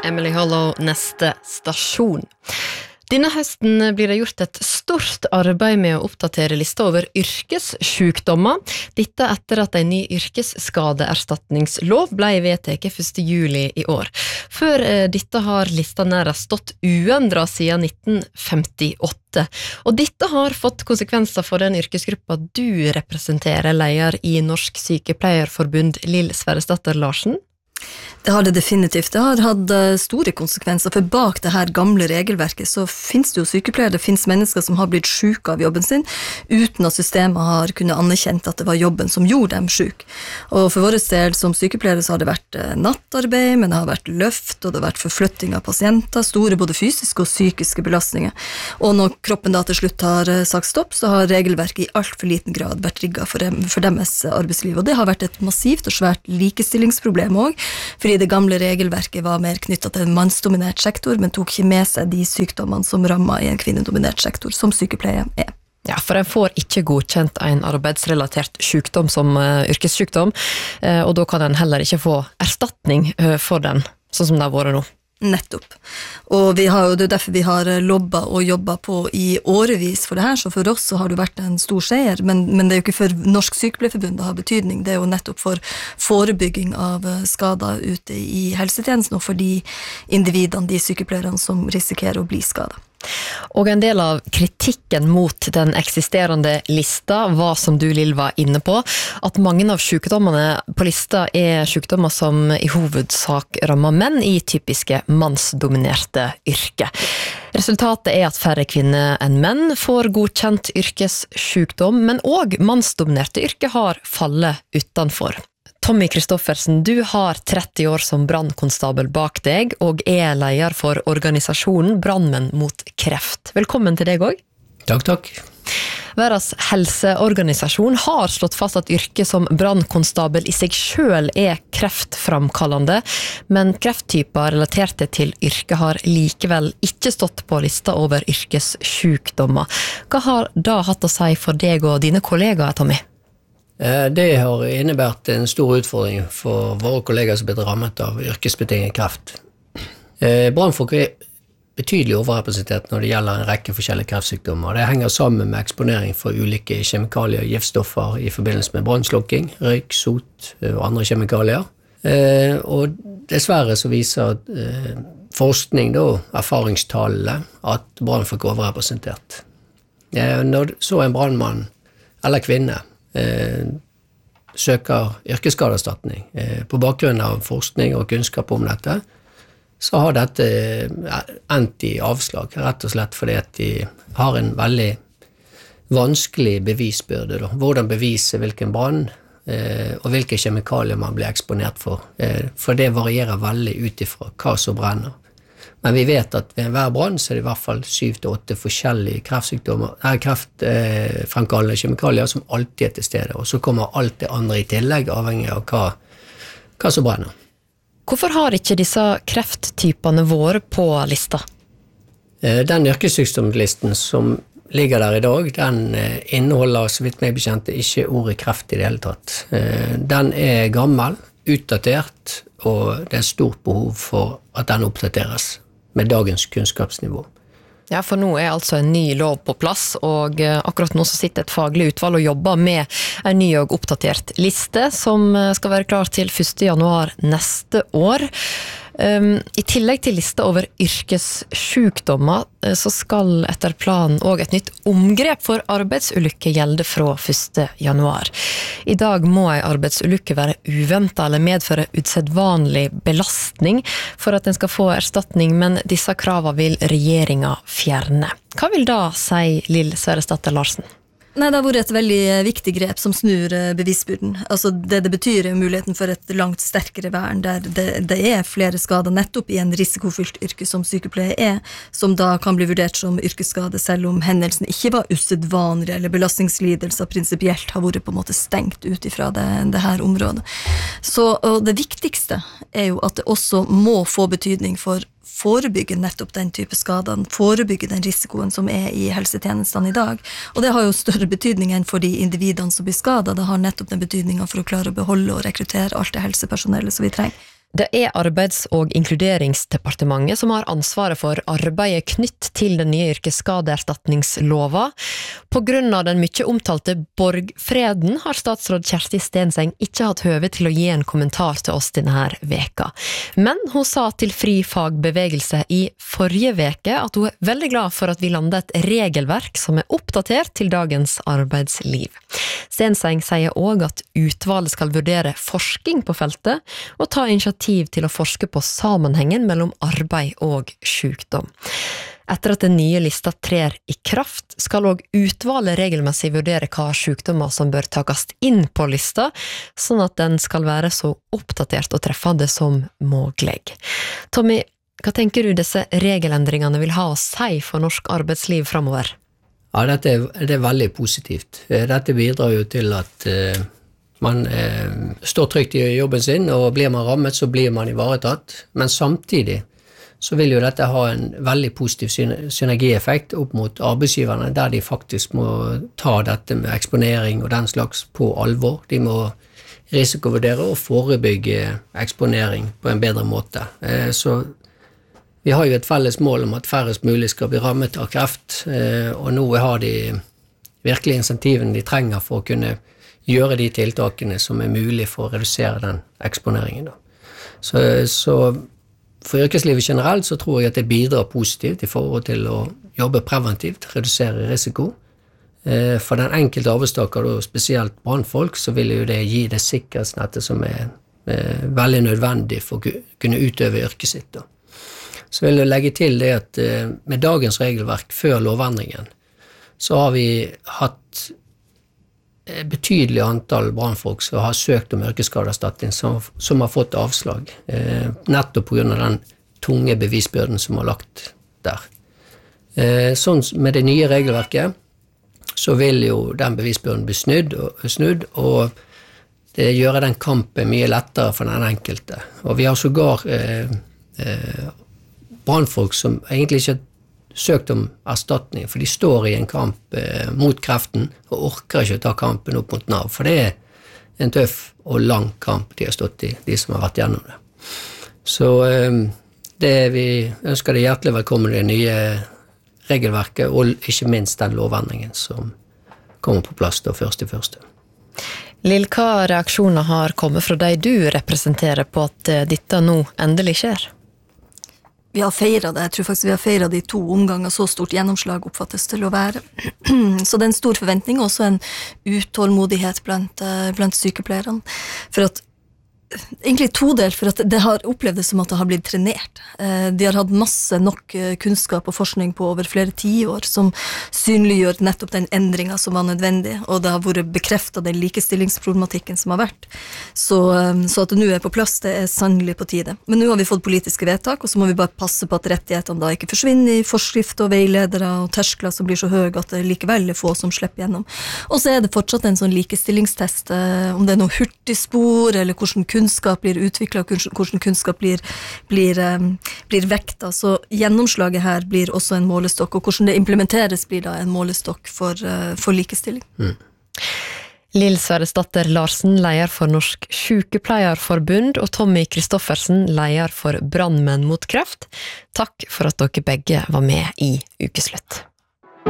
Emily Hollow, neste stasjon. Denne høsten blir det gjort et stort arbeid med å oppdatere lista over yrkessjukdommer. Dette etter at en ny yrkesskadeerstatningslov ble vedtatt 1. juli i år. Før dette har lista nærmest stått uendret siden 1958. Og dette har fått konsekvenser for den yrkesgruppa du representerer, leder i Norsk Sykepleierforbund, Lill Sverresdatter Larsen. Det har det definitivt. Det har hatt store konsekvenser, for bak det her gamle regelverket så finnes det jo sykepleiere, det finnes mennesker som har blitt syke av jobben sin, uten at systemet har kunnet anerkjent at det var jobben som gjorde dem syke. Og for vår del som sykepleiere så har det vært nattarbeid, men det har vært løft, og det har vært forflytting av pasienter, store både fysiske og psykiske belastninger. Og når kroppen da til slutt har sagt stopp, så har regelverket i alt for liten grad vært rigget for deres arbeidsliv. Og det har vært et massivt og svært likestillingsproblem også, fordi det gamle regelverket var mer knyttet til en mannsdominert sektor, men tok ikke med seg de sykdommene som rammer i en kvinnedominert sektor, som sykepleie er. Ja, for en får ikke godkjent en arbeidsrelatert sykdom som yrkessykdom, og da kan en heller ikke få erstatning for den, sånn som det har vært nå. Nettopp. Og det er derfor vi har lobbet og jobbet på i årevis for det her, så for oss så har det vært en stor seier, men det er jo ikke for Norsk Sykepleierforbund det har betydning, det er jo nettopp for forebygging av skader ute i helsetjenesten, og for de individene, de sykepleierne som risikerer å bli skadet. Og en del av kritikken mot den eksisterende lista var, som du Lill var inne på, at mange av sykdommene på lista er sykdommer som i hovedsak rammer menn i typiske mannsdominerte yrke. Resultatet er at færre kvinner enn menn får godkjent yrkessykdom, men også mannsdominerte yrke har fallet utenfor. Tommy Kristoffersen, du har 30 år som brannkonstabel bak deg, og er leder for organisasjonen Brannmenn mot kreft. Velkommen til deg også. Takk. Verdens helseorganisasjon har slått fast at yrket som brannkonstabel i seg selv er kreftframkallende, men krefttyper relaterte til yrket har likevel ikke stått på lista over yrkessykdommer. Hva har da hatt å si for deg og dine kollegaer, Tommy? Det har innebært en stor utfordring for våre kollegaer som ble rammet av yrkesbetinget kreft. Brannfolk er betydelig overrepresentert når det gjelder en rekke forskjellige kreftsykdommer. Det henger sammen med eksponering for ulike kjemikalier og giftstoffer i forbindelse med brannslukking, røyk, sot og andre kjemikalier. Og dessverre så viser forskning og erfaringstallene at brannfolk er overrepresentert. Når så en brannmann eller kvinne søker yrkesskadeerstatning på bakgrunn av forskning og kunnskap om dette, så har dette endt i avslag, rett og slett fordi at de har en veldig vanskelig bevisbyrde. Hvordan bevise hvilken brann og hvilke kjemikalier man blir eksponert for det varierer veldig ut ifra hva som brenner. Men vi vet at ved enhver brann så er det i hvert fall 7-8 forskjellige kreftfremkallende kjemikalier som alltid er til stede, og så kommer alt det andre i tillegg, avhengig av hva som brenner. Hvorfor har ikke disse krefttypene vært på lista? Den yrkessykdomslisten som ligger der i dag, den inneholder, så vidt meg bekjent, ikke ordet kreft i det hele tatt. Den er gammel, utdatert, og det er stort behov for at den oppdateres med dagens kunnskapsnivå. Ja, for nå er altså en ny lov på plass, og akkurat nå så sitter et faglig utvalg og jobber med en ny og oppdatert liste som skal være klar til 1. januar neste år. I tillegg til lista over yrkessykdommer så skal etter planen også et nytt omgrep for arbeidsulykke gjelde fra 1. januar. I dag må en arbeidsulykke være uventet eller medføre usedvanlig belastning for at den skal få erstatning, men disse kravene vil regjeringen fjerne. Hva vil da si Lill Sverresdatter Larsen? Nei, det har vært et veldig viktig grep som snur bevisbyrden. Altså det betyr er muligheten for et langt sterkere vern, der det er flere skader nettopp i en risikofylt yrke som sykepleie er, som da kan bli vurdert som yrkesskade, selv om hendelsen ikke var usedvanlig, eller belastningslidelser prinsipielt har vært på en måte stengt ut ifra det her området. Så og det viktigste er jo at det også må få betydning for forebygge nettopp den type skader, forebygge den risikoen som er i helsetjenestene i dag. Og det har jo større betydning enn for de individene som blir skadet. Det har nettopp den betydningen for å klare å beholde og rekruttere alt det helsepersonellet som vi trenger. Det Arbeids- og inkluderingsdepartementet som har ansvaret for arbeidet knytt til den nye yrkesskadeerstatningslova. På grunn av den mye omtalte borgfreden har statsråd Kjersti Stenseng ikke hatt høve til å gi en kommentar til oss denne veka. Men hun sa til Fri Fagbevegelse i forrige veke at hun veldig glad for at vi landet et regelverk som oppdatert til dagens arbeidsliv. Stenseng sier også at utvalget skal vurdere forskning på feltet og ta initiativ til å forske på sammenhengen mellom arbeid og sykdom. Etter at den nye lista trer i kraft, skal også utvalget regelmessig vurdere hva sykdommer som bør takast inn på lista, sånn at den skal være så oppdatert og treffende som mulig. Tommy, hva tenker du disse regelendringene vil ha å si for norsk arbeidsliv fremover? Ja, det er veldig positivt. Dette bidrar jo til at man står trygt i jobben sin, og blir man rammet, så blir man ivaretatt. Men samtidig så vil jo dette ha en veldig positiv synergieffekt opp mot arbeidsgiverne, der de faktisk må ta dette med eksponering og den slags på alvor. De må risikovurdere og forebygge eksponering på en bedre måte. Så vi har jo et felles mål om at færrest mulig skal bli rammet av kreft, og nå har de virkelig insentivene de trenger for å kunne gjøre de tiltakene som mulig for å redusere den eksponeringen. Så for yrkeslivet generelt så tror jeg at det bidrar positivt i forhold til å jobbe preventivt, redusere risiko. For den enkelte arbeidstaker, og spesielt brannfolk, så vil jo det gi det sikkerhetsnettet som veldig nødvendig for å kunne utøve yrket sitt. Så vil jeg legge til det at med dagens regelverk før lovendringen, så har vi hatt betydelig antall brannfolk som har søkt om yrkesskadeerstatning som har fått avslag, nettopp på grunn av den tunge bevisbyrden som har lagt der. Sånn med det nye regelverket, så vil jo den bevisbyrden bli snudd, og det gjør den kampen mye lettere for den enkelte. Og vi har sågar brannfolk som egentlig ikke søkt om erstatning, for de står i en kamp mot kreften og orker ikke å ta kampen opp mot Nav, for det er en tøff og lang kamp de har stått i, de som har vært gjennom det. Så vi ønsker deg hjertelig velkommen i det nye regelverket, og ikke minst den lovendringen som kommer på plass da 1.1. Lill, hva reaksjoner har kommet fra deg du representerer på at dette nå endelig skjer? Vi har feiret det. Jeg tror faktisk vi har feiret det i 2 omganger. Så stort gjennomslag oppfattes til å være. Så det er en stor forventning, og også en utålmodighet blant sykepleierne. For at egentlig todelt, for at det har opplevd det som at det har blitt trenert. De har hatt masse nok kunnskap og forskning på over flere 10 år som synliggjør nettopp den endringen som var nødvendig, og det har vært bekreftet den likestillingsproblematikken som har vært. Så at det nå er på plass, det er sannelig på tide. Men nå har vi fått politiske vedtak, og så må vi bare passe på at rettighetene da ikke forsvinner i forskrift og veiledere og terskler som blir så høye at det likevel er få som slipper gjennom. Og så er det fortsatt en sånn likestillingstest, om det er noe hurtigspor, eller hvordan kunnskap blir utviklet, hvordan kunnskap blir vekta. Så gjennomslaget her blir også en målestokk, og hvordan det implementeres blir da en målestokk for likestilling. Lill Sverresdatter Larsen, leder for Norsk Sykepleierforbund, og Tommy Kristoffersen, leder for Brannmenn mot kreft. Takk for at dere begge var med i Ukeslutt.